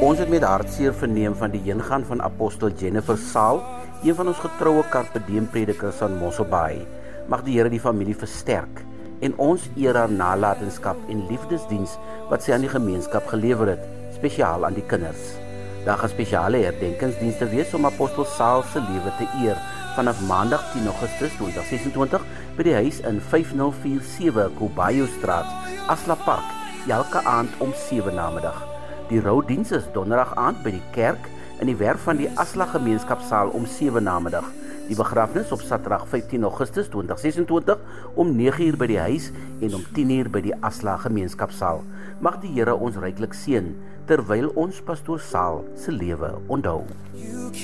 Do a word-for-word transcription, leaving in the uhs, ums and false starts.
Ons het met hartseer verneem van die heengaan van apostel Jennifer Saal, een van ons getroue Carpe Diem predikers aan Mosselbaai. Mag die Here die familie versterk en ons eer haar nalatenskap en liefdesdiens wat sy aan die gemeenskap gelewer het, spesiaal aan die kinders. Daar gaan spesiale herdenkingsdienste wees om apostel Saal se lewe te eer vanaf maandag tien Augustus tweeduisend sesentwintig by die huis in vyf nul vier sewe Kobayo Straat, Asla Park, elke aand om sewe namiddag. Die roudiens is donderdag aand by die kerk in die werf van die Asla gemeenskapsaal om sewe namiddag. Die begrafnis op Saterdag vyftien Augustus tweeduisend sesentwintig om nege uur by die huis en om tien uur by die Asla gemeenskapsaal. Mag die Here ons ryklik seën terwyl ons pastoor Saal se lewe onthou.